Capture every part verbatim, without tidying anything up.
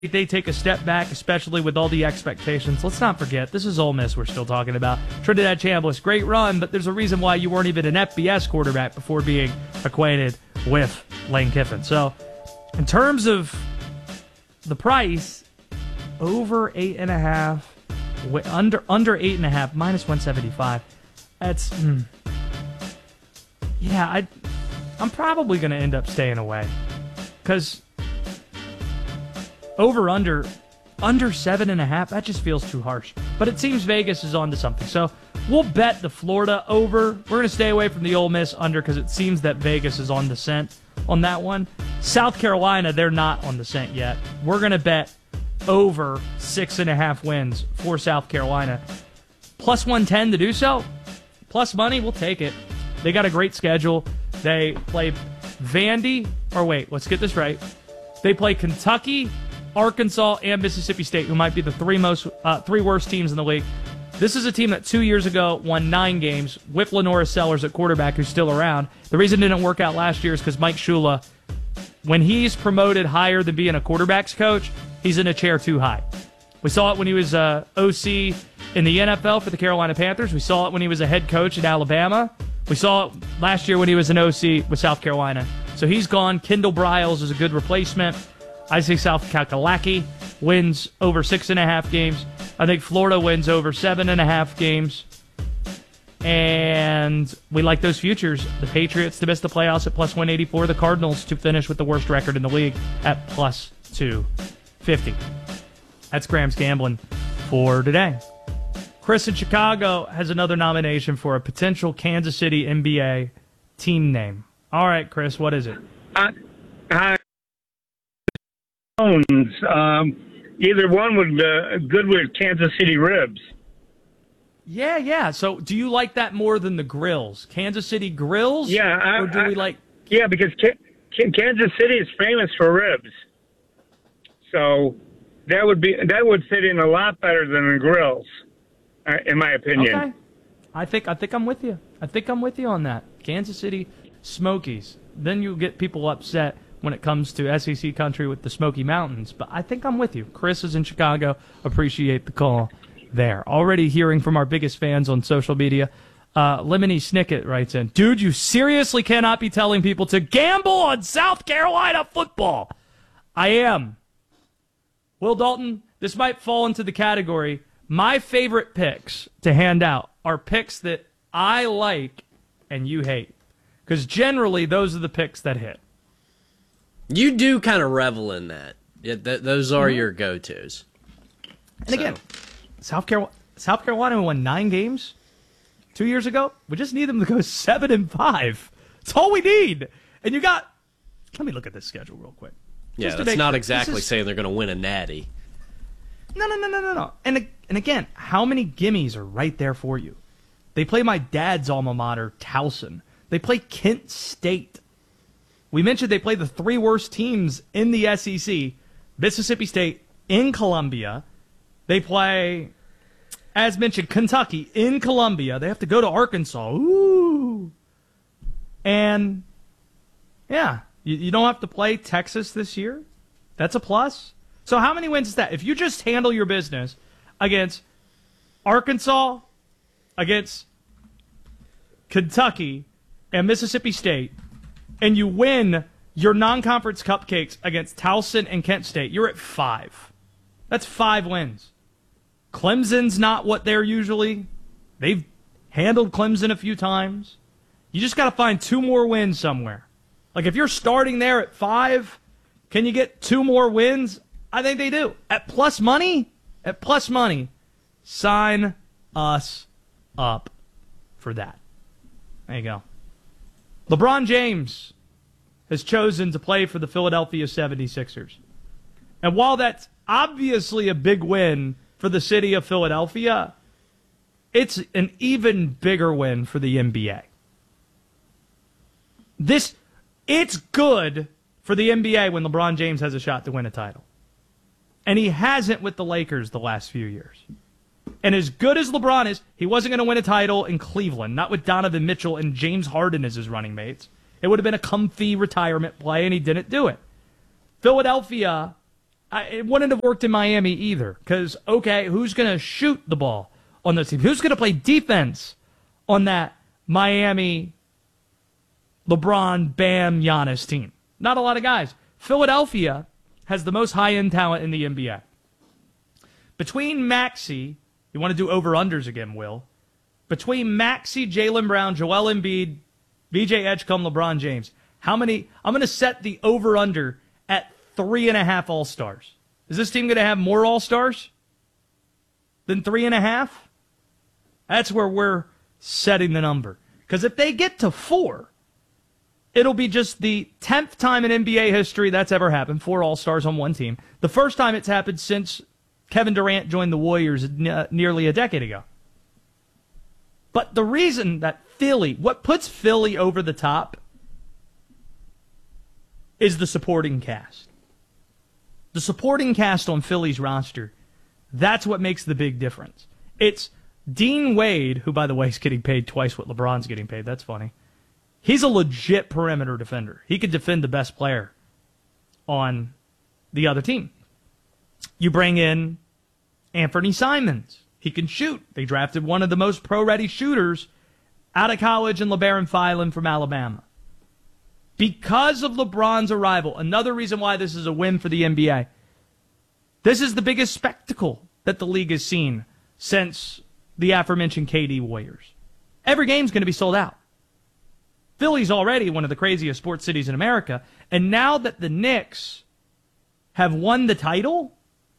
they take a step back, especially with all the expectations. Let's not forget, this is Ole Miss we're still talking about. Trinidad Chambliss, great run, but there's a reason why you weren't even an F B S quarterback before being acquainted with Lane Kiffin. So, in terms of the price, over eight and a half, under under eight and a half, minus one seventy-five. That's mm, yeah. I I'm probably going to end up staying away because. Over, under, under seven and a half, that just feels too harsh. But it seems Vegas is onto something. So we'll bet the Florida over. We're going to stay away from the Ole Miss under because it seems that Vegas is on the scent on that one. South Carolina, they're not on the scent yet. We're going to bet over six and a half wins for South Carolina. Plus one ten to do so. Plus money, we'll take it. They got a great schedule. They play Vandy, or wait, let's get this right. They play Kentucky, Arkansas, and Mississippi State, who might be the three most uh, three worst teams in the league. This is a team that two years ago won nine games with Lenora Sellers at quarterback, who's still around. The reason it didn't work out last year is because Mike Shula, when he's promoted higher than being a quarterback's coach, he's in a chair too high. We saw it when he was uh, O C in the N F L for the Carolina Panthers. We saw it when he was a head coach at Alabama. We saw it last year when he was an O C with South Carolina. So he's gone. Kendall Briles is a good replacement. I say South Kakalaki wins over six and a half games. I think Florida wins over seven and a half games. And we like those futures. The Patriots to miss the playoffs at plus one eighty-four. The Cardinals to finish with the worst record in the league at plus two fifty. That's Graham's gambling for today. Chris in Chicago has another nomination for a potential Kansas City N B A team name. All right, Chris, what is it? Uh, uh, um, either one would be uh, good with Kansas City Ribs. Yeah, yeah. So do you like that more than the Grills? Kansas City Grills? Yeah. I, or do I, we like... Yeah, because K- K- Kansas City is famous for ribs. So that would be that would fit in a lot better than the Grills, uh, in my opinion. Okay. I think I think I'm with you. I think I'm with you on that. Kansas City Smokies. Then you get people upset when it comes to S E C country with the Smoky Mountains. But I think I'm with you. Chris is in Chicago. Appreciate the call there. Already hearing from our biggest fans on social media. Uh, Lemony Snicket writes in, dude, you seriously cannot be telling people to gamble on South Carolina football. I am. Will Dalton, this might fall into the category. My favorite picks to hand out are picks that I like and you hate. Because generally, those are the picks that hit. You do kind of revel in that. Yeah, th- those are mm-hmm. your go-tos. And so. again, South Carolina, South Carolina won nine games two years ago. We just need them to go seven and five. That's all we need. And you got. Let me look at this schedule real quick. Yeah, that's not sure. exactly is, saying they're going to win a natty. No, no, no, no, no, no. And and again, how many gimmies are right there for you? They play my dad's alma mater, Towson. They play Kent State. We mentioned they play the three worst teams in the S E C. Mississippi State in Columbia. They play, as mentioned, Kentucky in Columbia. They have to go to Arkansas. Ooh. And, yeah, you, you don't have to play Texas this year. That's a plus. So how many wins is that? If you just handle your business against Arkansas, against Kentucky, and Mississippi State, and you win your non-conference cupcakes against Towson and Kent State, you're at five. That's five wins. Clemson's not what they're usually. They've handled Clemson a few times. You just got to find two more wins somewhere. Like if you're starting there at five, can you get two more wins? I think they do. At plus money, at plus money, sign us up for that. There you go. LeBron James has chosen to play for the Philadelphia seventy-sixers. And while that's obviously a big win for the city of Philadelphia, it's an even bigger win for the N B A. This, it's good for the N B A when LeBron James has a shot to win a title. And he hasn't with the Lakers the last few years. And as good as LeBron is, he wasn't going to win a title in Cleveland, not with Donovan Mitchell and James Harden as his running mates. It would have been a comfy retirement play, and he didn't do it. Philadelphia, I, it wouldn't have worked in Miami either. Because, okay, who's going to shoot the ball on those teams? Who's going to play defense on that Miami, LeBron, Bam, Giannis team? Not a lot of guys. Philadelphia has the most high-end talent in the N B A. Between Maxey, you want to do over-unders again, Will? Between Maxey, Jaylen Brown, Joel Embiid, V J Edgecombe, LeBron James, how many? I'm going to set the over-under at three and a half All-Stars. Is this team going to have more All-Stars than three and a half? That's where we're setting the number. Because if they get to four, it'll be just the tenth time in N B A history that's ever happened, four All-Stars on one team. The first time it's happened since Kevin Durant joined the Warriors n- nearly a decade ago. But the reason that Philly, what puts Philly over the top is the supporting cast. The supporting cast on Philly's roster, that's what makes the big difference. It's Dean Wade, who, by the way, is getting paid twice what LeBron's getting paid. That's funny. He's a legit perimeter defender. He could defend the best player on the other team. You bring in Anthony Simons. He can shoot. They drafted one of the most pro-ready shooters out of college in LeBaron Phelan from Alabama. Because of LeBron's arrival, another reason why this is a win for the N B A, this is the biggest spectacle that the league has seen since the aforementioned K D Warriors. Every game's going to be sold out. Philly's already one of the craziest sports cities in America, and now that the Knicks have won the title,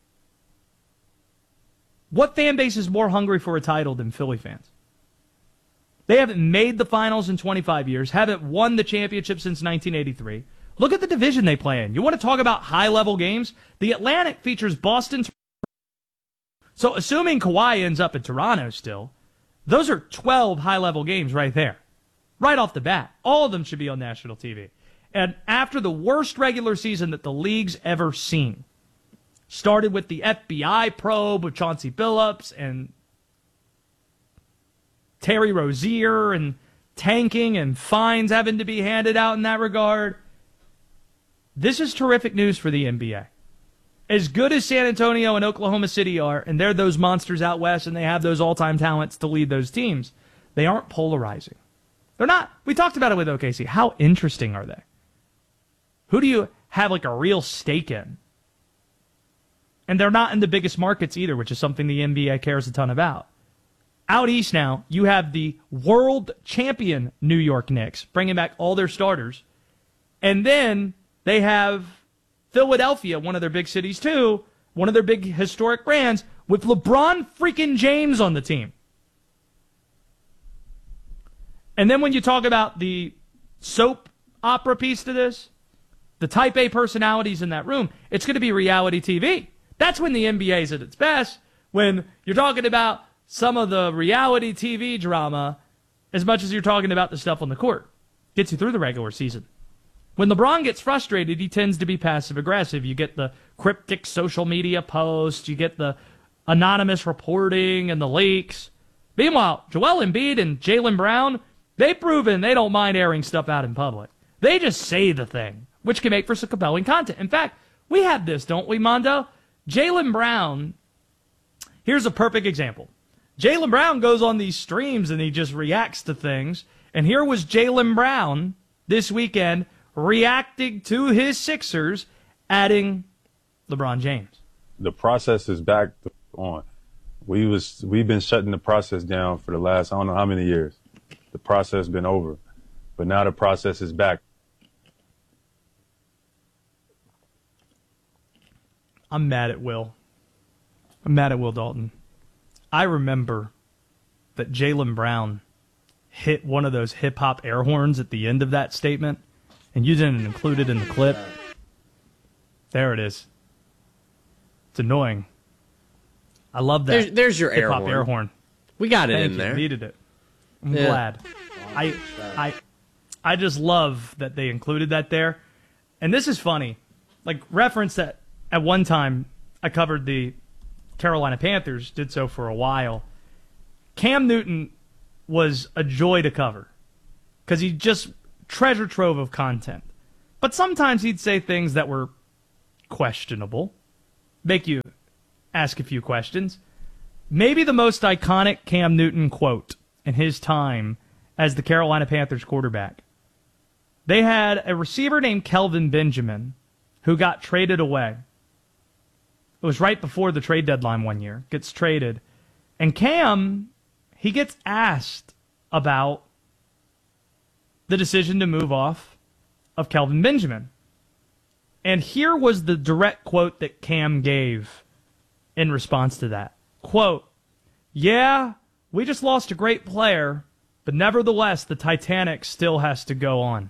what fan base is more hungry for a title than Philly fans? They haven't made the finals in twenty-five years, haven't won the championship since nineteen eighty-three. Look at the division they play in. You want to talk about high-level games? The Atlantic features Boston. So assuming Kawhi ends up in Toronto still, those are twelve high-level games right there. Right off the bat. All of them should be on national T V. And after the worst regular season that the league's ever seen, started with the F B I probe with Chauncey Billups and Terry Rozier and tanking and fines having to be handed out in that regard. This is terrific news for the N B A. As good as San Antonio and Oklahoma City are, and they're those monsters out west and they have those all-time talents to lead those teams, they aren't polarizing. They're not. We talked about it with O K C. How interesting are they? Who do you have like a real stake in? And they're not in the biggest markets either, which is something the N B A cares a ton about. Out east now, you have the world champion New York Knicks, bringing back all their starters. And then they have Philadelphia, one of their big cities too, one of their big historic brands, with LeBron freaking James on the team. And then when you talk about the soap opera piece to this, the type A personalities in that room, it's going to be reality T V. That's when the N B A is at its best, when you're talking about some of the reality T V drama as much as you're talking about the stuff on the court. Gets you through the regular season. When LeBron gets frustrated, he tends to be passive-aggressive. You get the cryptic social media posts, you get the anonymous reporting and the leaks. Meanwhile, Joel Embiid and Jaylen Brown, they've proven they don't mind airing stuff out in public. They just say the thing, which can make for some compelling content. In fact, we have this, don't we, Mondo? Jaylen Brown, here's a perfect example. Jaylen Brown goes on these streams and he just reacts to things. And here was Jaylen Brown this weekend reacting to his Sixers, adding LeBron James. The process is back on. We was we've been shutting the process down for the last I don't know how many years. The process has been over, but now the process is back. I'm mad at Will. I'm mad at Will Dalton. I remember that Jaylen Brown hit one of those hip-hop air horns at the end of that statement, and you didn't include it in the clip. There it is. It's annoying. I love that. There's, there's your air hip-hop horn. air horn. We got it Thank in you. there. Needed it. I'm Yeah. glad. I, I, I just love that they included that there. And this is funny. Like, reference that at one time I covered the Carolina Panthers, did so for a while. Cam Newton was a joy to cover because he just treasure trove of content. But sometimes he'd say things that were questionable. make you ask a few questions. Maybe the most iconic Cam Newton quote in his time as the Carolina Panthers quarterback. They had a receiver named Kelvin Benjamin who got traded away. It was right before the trade deadline one year. Gets traded. And Cam, he gets asked about the decision to move off of Kelvin Benjamin. And here was the direct quote that Cam gave in response to that. Quote, "Yeah, we just lost a great player, but nevertheless, the Titanic still has to go on."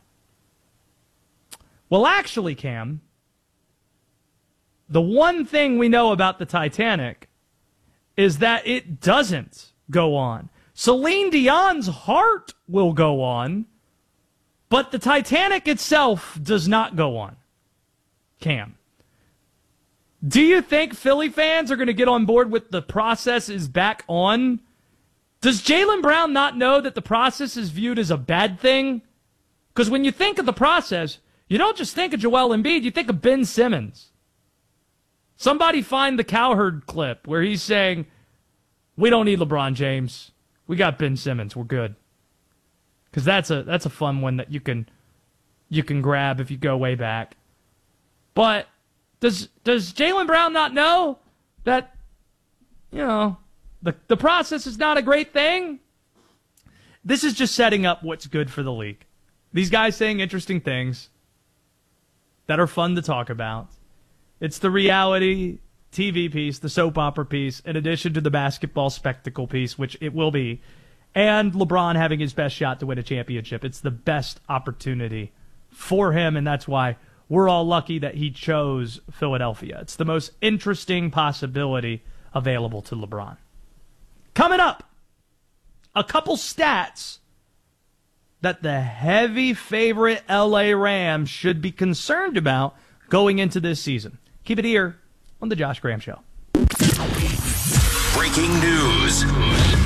Well, actually, Cam, the one thing we know about the Titanic is that it doesn't go on. Celine Dion's heart will go on, but the Titanic itself does not go on. Cam, do you think Philly fans are going to get on board with the process is back on? Does Jaylen Brown not know that the process is viewed as a bad thing? Because when you think of the process, you don't just think of Joel Embiid, you think of Ben Simmons. Somebody find the Cowherd clip where he's saying, "We don't need LeBron James. We got Ben Simmons. We're good." Because that's a that's a fun one that you can you can grab if you go way back. But does does Jaylen Brown not know that, you know, the the process is not a great thing? This is just setting up what's good for the league. These guys saying interesting things that are fun to talk about. It's the reality T V piece, the soap opera piece, in addition to the basketball spectacle piece, which it will be, and LeBron having his best shot to win a championship. It's the best opportunity for him, and that's why we're all lucky that he chose Philadelphia. It's the most interesting possibility available to LeBron. Coming up, a couple stats that the heavy favorite L A Rams should be concerned about going into this season. Keep it here on The Josh Graham Show. Breaking news.